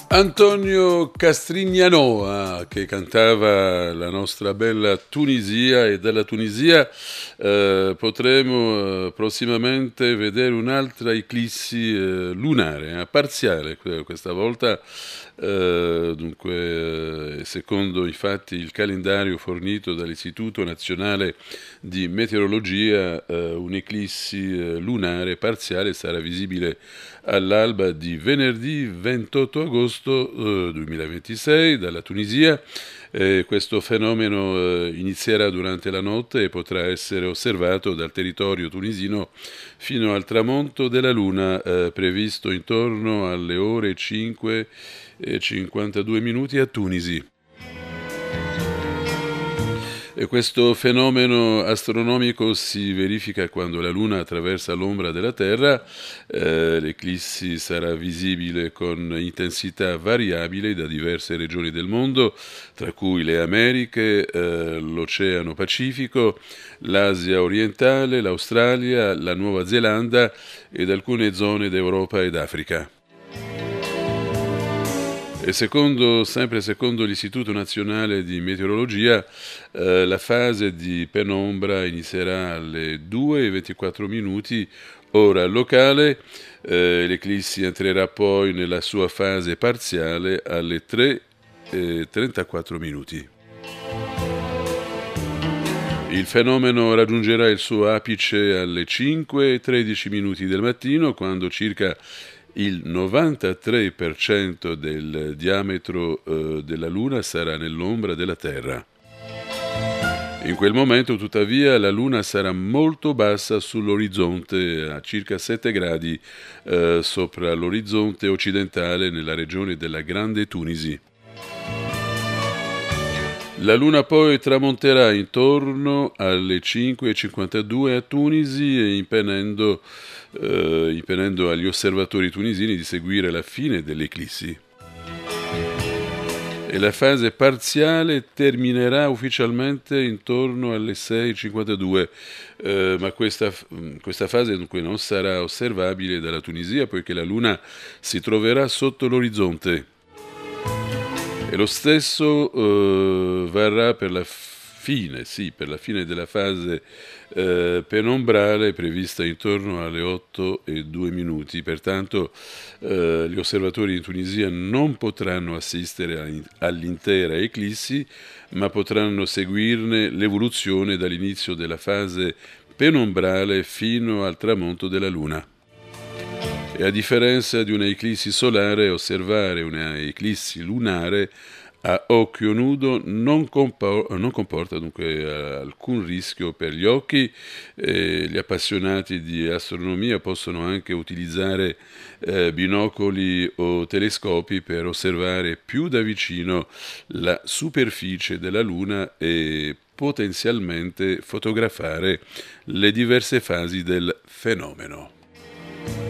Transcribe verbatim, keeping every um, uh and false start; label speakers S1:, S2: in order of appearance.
S1: Antonio Castrignanoa che cantava la nostra bella Tunisia, e dalla Tunisia eh, potremo eh, prossimamente vedere un'altra eclissi eh, lunare, eh, parziale questa volta, eh, dunque eh, secondo infatti il calendario fornito dall'Istituto Nazionale di Meteorologia, eh, un'eclissi eh, lunare parziale sarà visibile all'alba di venerdì ventotto agosto eh, duemilaventisei dalla Tunisia. Eh, questo fenomeno eh, inizierà durante la notte e potrà essere osservato dal territorio tunisino fino al tramonto della luna, eh, previsto intorno alle ore cinque e cinquantadue minuti a Tunisi. E questo fenomeno astronomico si verifica quando la Luna attraversa l'ombra della Terra. Eh, l'eclissi sarà visibile con intensità variabile da diverse regioni del mondo, tra cui le Americhe, eh, l'Oceano Pacifico, l'Asia orientale, l'Australia, la Nuova Zelanda ed alcune zone d'Europa ed Africa. E secondo, sempre secondo l'Istituto Nazionale di Meteorologia, eh, la fase di penombra inizierà alle due e ventiquattro minuti, ora locale. Eh, l'eclissi entrerà poi nella sua fase parziale alle tre e trentaquattro minuti. Il fenomeno raggiungerà il suo apice alle cinque e tredici minuti del mattino, quando circa il novantatré per cento del diametro eh, della Luna sarà nell'ombra della Terra. In quel momento, tuttavia, la Luna sarà molto bassa sull'orizzonte, a circa sette gradi eh, sopra l'orizzonte occidentale nella regione della Grande Tunisi. La Luna poi tramonterà intorno alle cinque e cinquantadue a Tunisi, e impedendo, eh, impedendo agli osservatori tunisini di seguire la fine dell'eclissi. E la fase parziale terminerà ufficialmente intorno alle sei e cinquantadue, eh, ma questa, questa fase dunque non sarà osservabile dalla Tunisia, poiché la Luna si troverà sotto l'orizzonte. E lo stesso eh, varrà per la fine, sì, per la fine della fase eh, penombrale, prevista intorno alle otto e due minuti. Pertanto eh, gli osservatori in Tunisia non potranno assistere all'intera eclissi, ma potranno seguirne l'evoluzione dall'inizio della fase penombrale fino al tramonto della Luna. E a differenza di una eclissi solare, osservare una eclissi lunare a occhio nudo non, compor- non comporta dunque eh, alcun rischio per gli occhi. Eh, gli appassionati di astronomia possono anche utilizzare eh, binocoli o telescopi per osservare più da vicino la superficie della Luna e potenzialmente fotografare le diverse fasi del fenomeno.